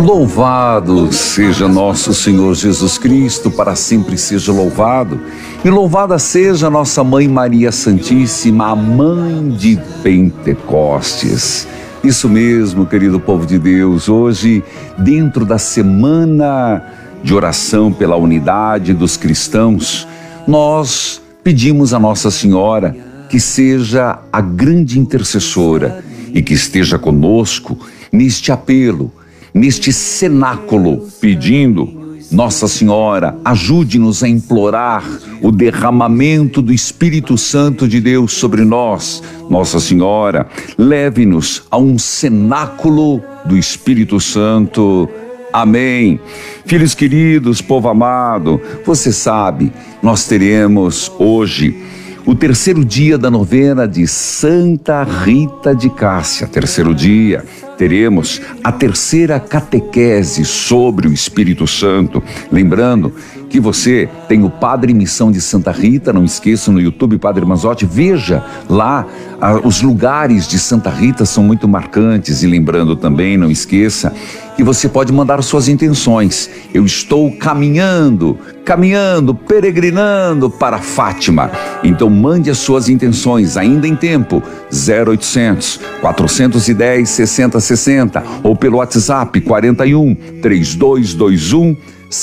Louvado seja nosso Senhor Jesus Cristo, para sempre seja louvado. E louvada seja nossa Mãe Maria Santíssima, a Mãe de Pentecostes. Isso mesmo, querido povo de Deus. Hoje, dentro da semana de oração pela unidade dos cristãos, nós pedimos a Nossa Senhora que seja a grande intercessora e que esteja conosco neste apelo, neste cenáculo, pedindo: Nossa Senhora, ajude-nos a implorar o derramamento do Espírito Santo de Deus sobre nós. Nossa Senhora, leve-nos a um cenáculo do Espírito Santo. Amém. Filhos queridos, povo amado, você sabe, nós teremos hoje o terceiro dia da novena de Santa Rita de Cássia. Terceiro dia, teremos a terceira catequese sobre o Espírito Santo. Lembrando que você tem o Padre Missão de Santa Rita, não esqueça, no YouTube, Padre Manzotti, veja lá, os lugares de Santa Rita são muito marcantes. E lembrando também, não esqueça, que você pode mandar suas intenções. Eu estou caminhando, peregrinando para Fátima. Então mande as suas intenções, ainda em tempo, 0800 410 6060 ou pelo WhatsApp 41 3221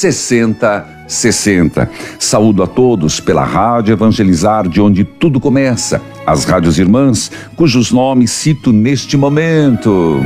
6060. Saúdo a todos pela Rádio Evangelizar, de onde tudo começa, as rádios irmãs, cujos nomes cito neste momento.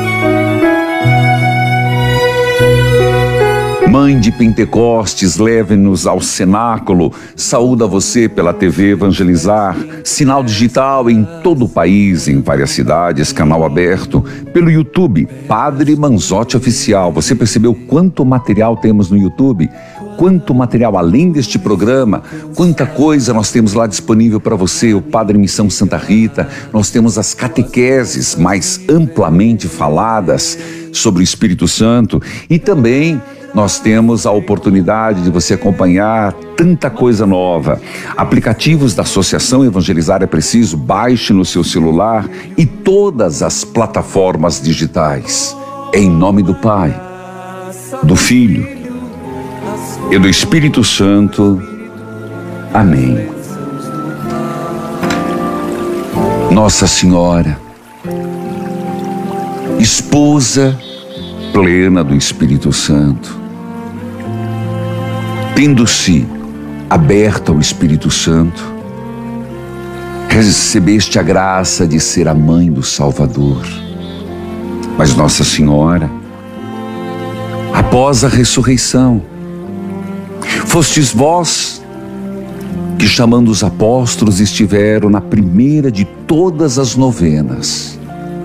Mãe de Pentecostes, leve-nos ao cenáculo. Saúda você pela TV Evangelizar, sinal digital em todo o país, em várias cidades, canal aberto, pelo YouTube, Padre Manzotti Oficial. Você percebeu quanto material temos no YouTube? Quanto material, além deste programa, quanta coisa nós temos lá disponível para você. O Padre Missão Santa Rita, nós temos as catequeses mais amplamente faladas sobre o Espírito Santo, e também nós temos a oportunidade de você acompanhar tanta coisa nova. Aplicativos da Associação Evangelizar é Preciso, baixe no seu celular, e todas as plataformas digitais. Em nome do Pai, do Filho e do Espírito Santo. Amém. Nossa Senhora, esposa plena do Espírito Santo, tendo-se aberta ao Espírito Santo, recebeste a graça de ser a mãe do Salvador. Mas Nossa Senhora, após a ressurreição, fostes vós que, chamando os apóstolos, estiveram na primeira de todas as novenas,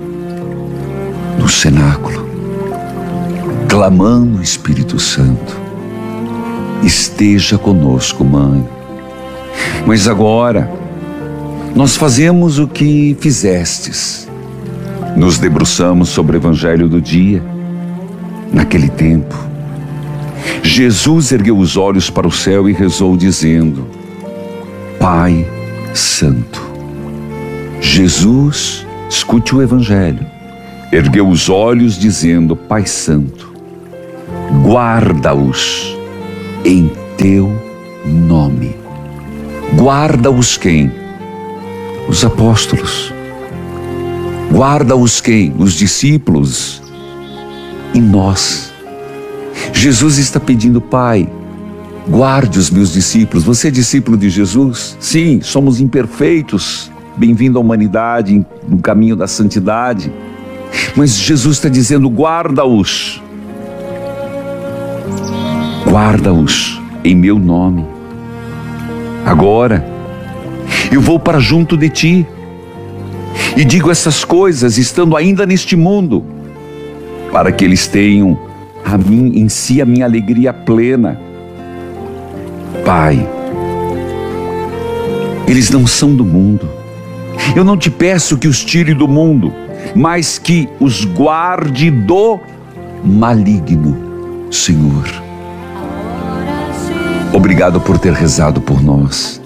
no cenáculo, clamando o Espírito Santo. Esteja conosco, Mãe. Mas agora, nós fazemos o que fizestes. Nos debruçamos sobre o Evangelho do dia. Naquele tempo, Jesus ergueu os olhos para o céu e rezou dizendo: Pai Santo. Jesus, escute o Evangelho, ergueu os olhos dizendo: Pai Santo, guarda-os em teu nome. Guarda-os quem? Os apóstolos. Guarda-os quem? Os discípulos. E nós. Jesus está pedindo: Pai, guarde os meus discípulos. Você é discípulo de Jesus? Sim, somos imperfeitos. Bem-vindo à humanidade, no caminho da santidade. Mas Jesus está dizendo: guarda-os. Guarda-os em meu nome. Agora, eu vou para junto de ti e digo essas coisas estando ainda neste mundo, para que eles tenham em si a minha alegria plena. Pai, eles não são do mundo. Eu não te peço que os tire do mundo, mas que os guarde do maligno, Senhor. Obrigado por ter rezado por nós.